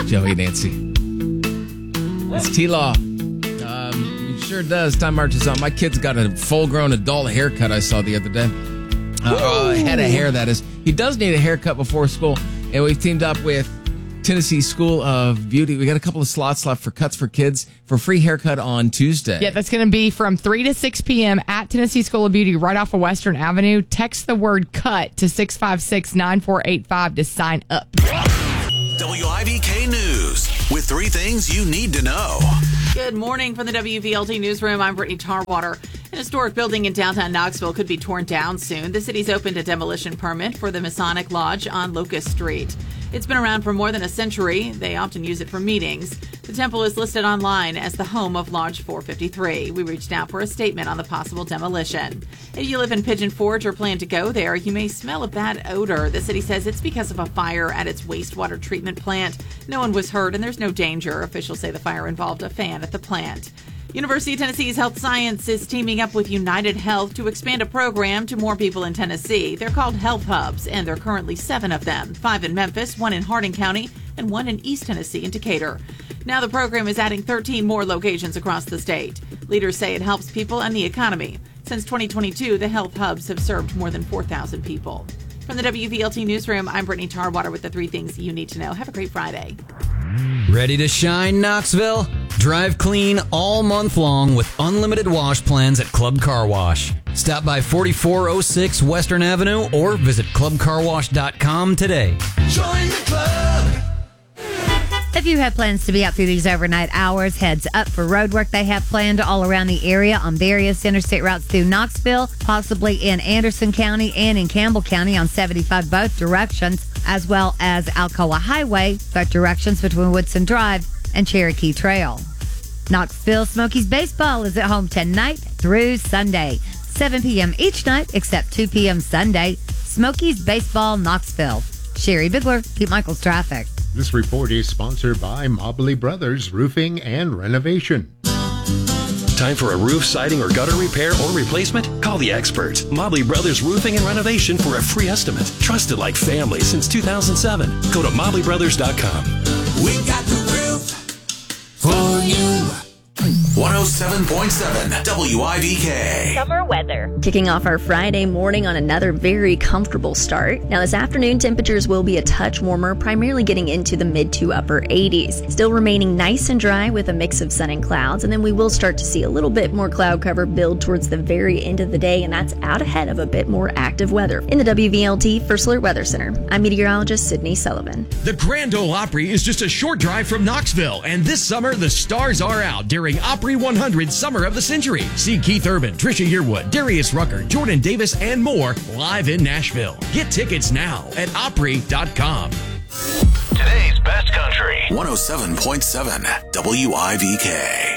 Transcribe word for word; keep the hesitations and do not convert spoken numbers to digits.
Joey, Nancy. It's T-Law. Um, it sure does. Time marches on. My kid's got a full-grown adult haircut I saw the other day. Uh, uh, head of hair, that is. He does need a haircut before school, and we've teamed up with Tennessee School of Beauty. We got a couple of slots left for Cuts for Kids for free haircut on Tuesday. Yeah, that's going to be from three to six p.m. at Tennessee School of Beauty right off of Western Avenue. Text the word CUT to six five six, nine four eight five to sign up. W I V K News with three things you need to know. Good morning from the W V L T Newsroom. I'm Brittany Tarwater. An historic building in downtown Knoxville could be torn down soon. The city's opened a demolition permit for the Masonic Lodge on Locust Street. It's been around for more than a century. They often use it for meetings. The temple is listed online as the home of Lodge four fifty-three. We reached out for a statement on the possible demolition. If you live in Pigeon Forge or plan to go there, you may smell a bad odor. The city says it's because of a fire at its wastewater treatment plant. No one was hurt and there's no danger. Officials say the fire involved a fan at the plant. University of Tennessee's Health Science is teaming up with United Health to expand a program to more people in Tennessee. They're called Health Hubs, and there are currently seven of them, five in Memphis, one in Hardin County, and one in East Tennessee in Decatur. Now the program is adding thirteen more locations across the state. Leaders say it helps people and the economy. Since twenty twenty-two, the Health Hubs have served more than four thousand people. From the W V L T Newsroom, I'm Brittany Tarwater with the three things you need to know. Have a great Friday. Ready to shine, Knoxville? Drive clean all month long with unlimited wash plans at Club Car Wash. Stop by forty-four oh six Western Avenue or visit club car wash dot com today. Join the club. If you have plans to be out through these overnight hours, heads up for road work they have planned all around the area on various interstate routes through Knoxville, possibly in Anderson County and in Campbell County on seventy-five both directions, as well as Alcoa Highway, both directions between Woodson Drive and Cherokee Trail. Knoxville Smokies baseball is at home tonight through Sunday, seven p.m. each night except two p.m. Sunday. Smokies baseball, Knoxville. Sherry Bigler, Pete Michaels Traffic. This report is sponsored by Mobley Brothers Roofing and Renovation. Time for a roof, siding, or gutter repair or replacement? Call the experts. Mobley Brothers Roofing and Renovation for a free estimate. Trusted like family since two thousand seven. Go to mobley brothers dot com. We got the roof for you. one oh seven point seven W I V K. Summer weather. Kicking off our Friday morning on another very comfortable start. Now this afternoon, temperatures will be a touch warmer, primarily getting into the mid to upper eighties. Still remaining nice and dry with a mix of sun and clouds, and then we will start to see a little bit more cloud cover build towards the very end of the day, and that's out ahead of a bit more active weather. In the W V L T First Alert Weather Center, I'm meteorologist Sydney Sullivan. The Grand Ole Opry is just a short drive from Knoxville, and this summer the stars are out during Opry one hundred Summer of the Century. See Keith Urban, Trisha Yearwood, Darius Rucker, Jordan Davis, and more live in Nashville. Get tickets now at opry dot com. Today's best country. one oh seven point seven W I V K.